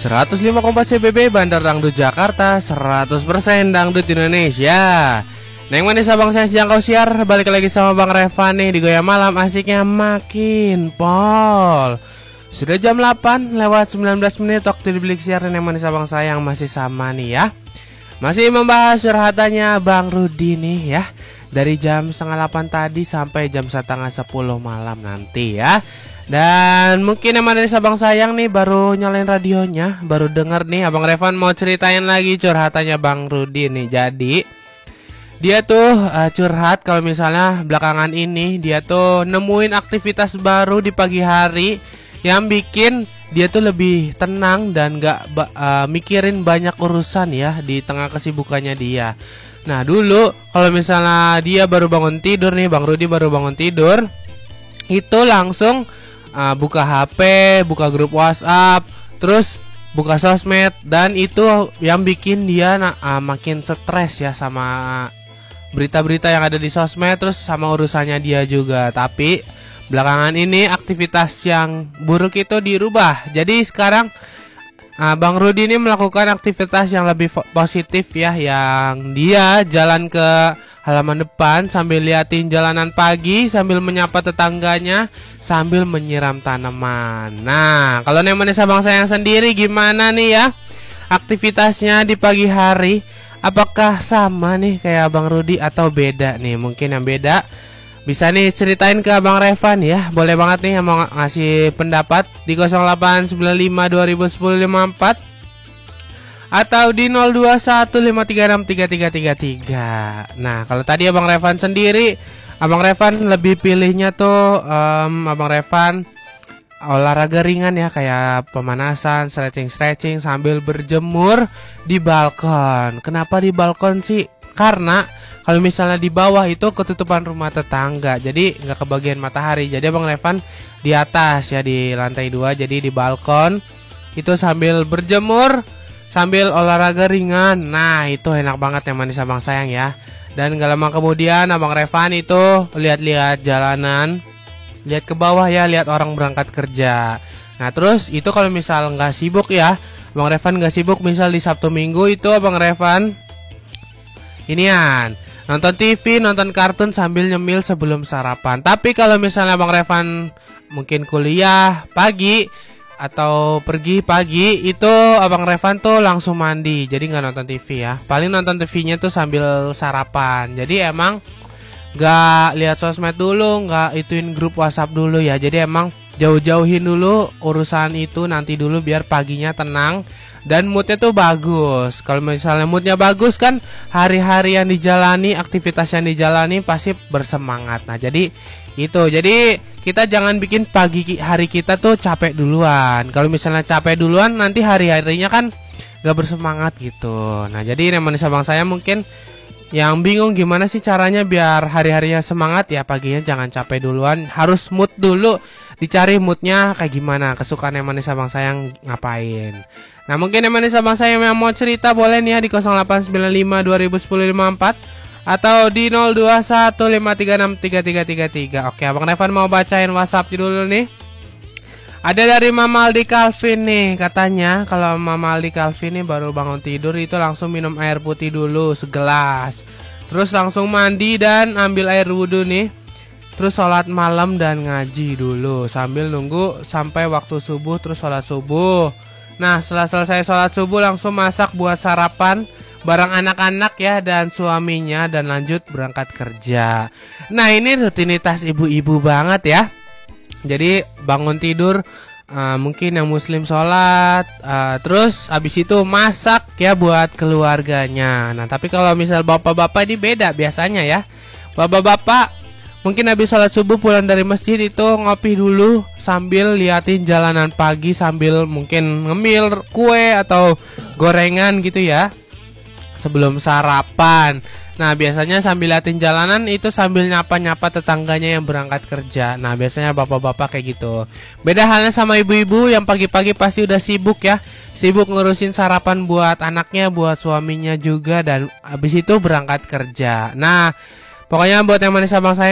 105,4 CBB Bandar Dangdut Jakarta, 100% Dangdut Indonesia. Neng manis abang saya sejang kau siar. Balik lagi sama Bang Revan nih di Goyang Malam, asiknya makin pol. Sudah jam 8 lewat 19 menit waktu di Bilik Siar. Neng manis abang sayang masih sama nih ya, masih membahas curhatannya Bang Rudi nih ya, dari jam setengah 8 tadi sampai jam setengah 10 malam nanti ya. Dan mungkin emang dari Sabang sayang nih baru nyalain radionya, baru denger nih Abang Revan mau ceritain lagi curhatannya Bang Rudi nih. Jadi dia tuh curhat kalau misalnya belakangan ini dia tuh nemuin aktivitas baru di pagi hari yang bikin dia tuh lebih tenang dan gak mikirin banyak urusan ya di tengah kesibukannya dia. Nah dulu kalau misalnya dia baru bangun tidur nih, Bang Rudi baru bangun tidur, itu langsung buka HP, buka grup WhatsApp, terus buka sosmed, dan itu yang bikin dia makin stres ya sama berita-berita yang ada di sosmed, terus sama urusannya dia juga. Tapi belakangan ini aktivitas yang buruk itu dirubah. Jadi sekarang Bang Rudi ini melakukan aktivitas yang lebih positif ya, yang dia jalan ke halaman depan sambil liatin jalanan pagi, sambil menyapa tetangganya, sambil menyiram tanaman. Nah, kalau Neng Manis Abang sayang sendiri gimana nih ya aktivitasnya di pagi hari? Apakah sama nih kayak Bang Rudi atau beda nih? Mungkin yang beda bisa nih ceritain ke Abang Revan ya. Boleh banget nih yang mau ngasih pendapat di 0895 2010 54 atau di 0215363333. Nah, kalau tadi Abang Revan sendiri, Abang Revan lebih pilihnya tuh Abang Revan olahraga ringan ya, kayak pemanasan, stretching sambil berjemur di balkon. Kenapa di balkon sih? Karena kalau misalnya di bawah itu ketutupan rumah tetangga, jadi nggak kebagian matahari. Jadi Abang Revan di atas ya, di lantai 2, jadi di balkon itu sambil berjemur, sambil olahraga ringan. Nah itu enak banget yang manis abang sayang ya. Dan gak lama kemudian Abang Revan itu lihat-lihat jalanan, lihat ke bawah ya, lihat orang berangkat kerja. Nah terus itu kalau misal gak sibuk ya, Abang Revan gak sibuk, misal di Sabtu Minggu itu Abang Revan inian nonton TV, nonton kartun sambil nyemil sebelum sarapan. Tapi kalau misalnya Abang Revan mungkin kuliah pagi atau pergi pagi, itu Abang Revan tuh langsung mandi, jadi nggak nonton TV ya. Paling nonton TV-nya tuh sambil sarapan. Jadi emang nggak lihat sosmed dulu, nggak ituin grup WhatsApp dulu ya. Jadi emang jauh-jauhin dulu urusan itu nanti dulu, biar paginya tenang dan moodnya tuh bagus. Kalau misalnya moodnya bagus kan, hari-hari yang dijalani, aktivitas yang dijalani pasti bersemangat. Nah jadi itu, jadi kita jangan bikin pagi hari kita tuh capek duluan. Kalau misalnya capek duluan, nanti hari-harinya kan gak bersemangat gitu. Nah jadi Neng Manis Abang saya mungkin yang bingung gimana sih caranya biar hari-harinya semangat ya, paginya jangan capek duluan, harus mood dulu. Dicari moodnya kayak gimana, kesukaan Neng Manis Abang sayang ngapain. Nah mungkin Neng Manis Abang sayang yang mau cerita boleh nih ya di 0895 2010 54 atau di 0215363333. Oke, Abang Revan mau bacain WhatsApp dulu nih. Ada dari Mama Aldi Calvin nih, katanya kalau Mama Aldi Calvin nih baru bangun tidur itu langsung minum air putih dulu segelas, terus langsung mandi dan ambil air wudhu nih, terus sholat malam dan ngaji dulu sambil nunggu sampai waktu subuh, terus sholat subuh. Nah setelah selesai sholat subuh langsung masak buat sarapan bareng anak-anak ya dan suaminya, dan lanjut berangkat kerja. Nah ini rutinitas ibu-ibu banget ya. Jadi bangun tidur, mungkin yang muslim sholat, terus abis itu masak ya buat keluarganya. Nah tapi kalau misal bapak-bapak ini beda biasanya ya. Bapak-bapak mungkin habis sholat subuh pulang dari masjid itu ngopi dulu sambil liatin jalanan pagi, sambil mungkin ngemil kue atau gorengan gitu ya sebelum sarapan. Nah biasanya sambil liatin jalanan itu sambil nyapa-nyapa tetangganya yang berangkat kerja. Nah biasanya bapak-bapak kayak gitu. Beda halnya sama ibu-ibu yang pagi-pagi pasti udah sibuk ya, sibuk ngurusin sarapan buat anaknya, buat suaminya juga, dan habis itu berangkat kerja. Nah pokoknya buat yang manis abang saya